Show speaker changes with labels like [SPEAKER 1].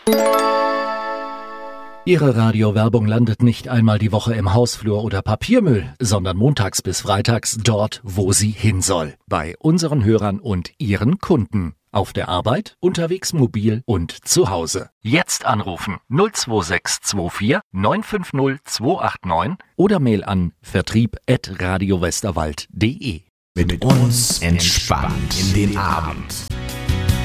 [SPEAKER 1] Ihre Radiowerbung landet nicht einmal die Woche im Hausflur oder Papiermüll, sondern montags bis freitags dort, wo sie hin soll. Bei unseren Hörern und ihren Kunden. Auf der Arbeit, unterwegs mobil und zu Hause. Jetzt anrufen 02624 950 289 oder Mail an vertrieb@radiowesterwald.de.
[SPEAKER 2] Mit uns entspannt in den Abend.